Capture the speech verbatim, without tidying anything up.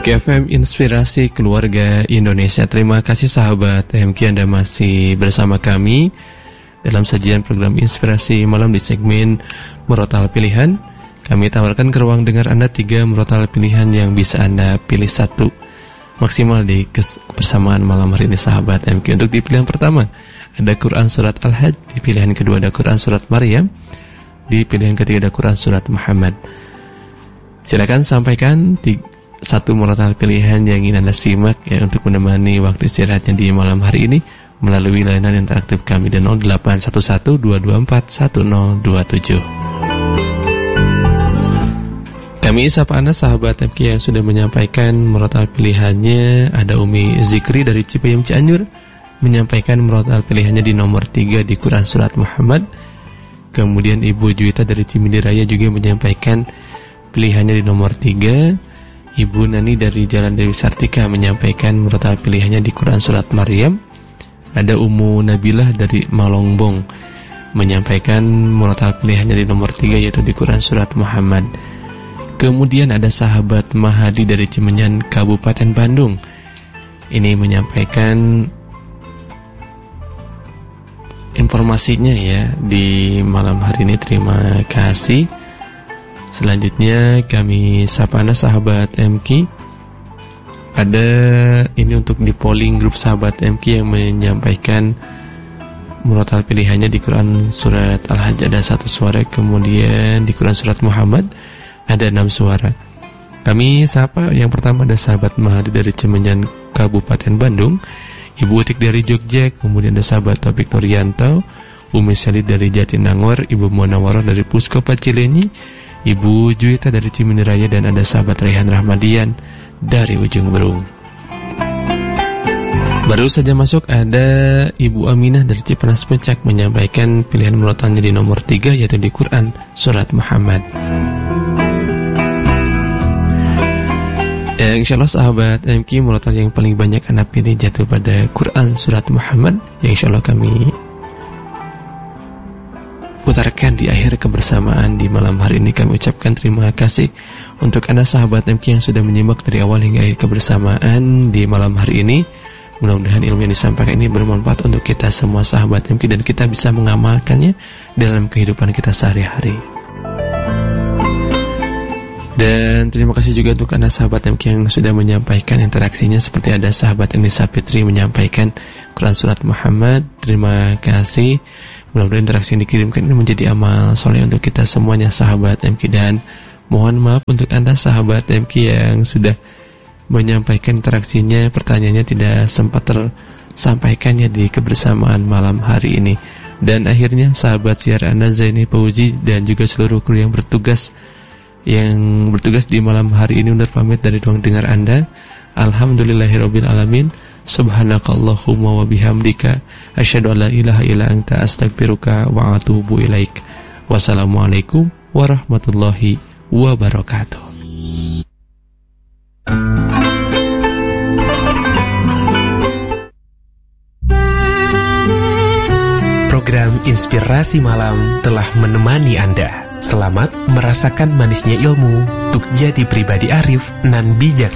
K F M Inspirasi Keluarga Indonesia. Terima kasih sahabat M K, Anda masih bersama kami dalam sajian program Inspirasi Malam di segmen Murotal Pilihan. Kami tawarkan ke ruang dengar Anda tiga murotal pilihan yang bisa Anda pilih satu maksimal di kebersamaan malam hari ini sahabat M K. Untuk di pilihan pertama ada Quran Surat Al-Hajj, di pilihan kedua ada Quran Surat Maryam, di pilihan ketiga ada Quran Surat Muhammad. Silakan sampaikan tiga, satu murotal pilihan yang ingin Anda simak ya, untuk menemani waktu istirahatnya di malam hari ini melalui layanan interaktif kami di nol delapan satu satu dua dua empat satu nol dua tujuh. Kami sapa Anda sahabat M K yang sudah menyampaikan murotal pilihannya. Ada Umi Zikri dari Cipayung Cianjur menyampaikan murotal pilihannya di nomor tiga di Quran Surat Muhammad. Kemudian Ibu Juwita dari Cimindi Raya juga menyampaikan pilihannya di nomor tiga. Ibu Nani dari Jalan Dewi Sartika menyampaikan murotal pilihannya di Quran Surat Maryam. Ada Umu Nabilah dari Malongbong menyampaikan murotal pilihannya di nomor tiga yaitu di Quran Surat Muhammad. Kemudian ada sahabat Mahadi dari Cimenyan Kabupaten Bandung. Ini menyampaikan informasinya ya di malam hari ini. Terima kasih. Selanjutnya kami sapa Anda sahabat M K. Ada ini untuk di polling grup sahabat M K yang menyampaikan murotal pilihannya di Quran Surat Al-Hajj ada satu suara. Kemudian di Quran Surat Muhammad ada enam suara. Kami sapa yang pertama ada sahabat Mahadi dari Cimenyan Kabupaten Bandung, Ibu Utik dari Jogja. Kemudian ada sahabat Topik Nuryanto, Umi Salid dari Jatinangor, Ibu Munawarah dari Puskopa Cilenyi, Ibu Juwita dari Cimindi Raya, dan ada sahabat Rehan Rahmadian dari Ujung Berung. Baru saja masuk ada Ibu Aminah dari Cipanas Puncak menyampaikan pilihan murotalnya di nomor tiga yaitu di Quran Surat Muhammad. Ya, insya Allah sahabat M K, murotal yang paling banyak Anda pilih jatuh pada Quran Surat Muhammad, yang insya Allah kami putarkan di akhir kebersamaan di malam hari ini. Kami ucapkan terima kasih untuk Anda sahabat M K yang sudah menyimak dari awal hingga akhir kebersamaan di malam hari ini. Mudah-mudahan ilmu yang disampaikan ini bermanfaat untuk kita semua sahabat M K dan kita bisa mengamalkannya dalam kehidupan kita sehari-hari. Dan terima kasih juga untuk Anda sahabat M K yang sudah menyampaikan interaksinya, seperti ada sahabat Enisa Fitri menyampaikan Quran Surat Muhammad. Terima kasih. Mudah-mudahan interaksi yang dikirimkan ini menjadi amal soleh untuk kita semuanya sahabat M K. Dan mohon maaf untuk Anda sahabat M K yang sudah menyampaikan interaksinya, pertanyaannya tidak sempat tersampaikannya di kebersamaan malam hari ini. Dan akhirnya sahabat siar Anda Zaini Pauji dan juga seluruh kru yang bertugas yang bertugas di malam hari ini undur pamit dari ruang dengar Anda. Alhamdulillahirabbil alamin. Subhanakallahumma wa bihamdika asyhadu an la ilaha illa anta astaghfiruka wa atubu ilaik. Wassalamualaikum warahmatullahi wabarakatuh. Program Inspirasi Malam telah menemani Anda. Selamat merasakan manisnya ilmu untuk jadi pribadi arif nan bijaksana.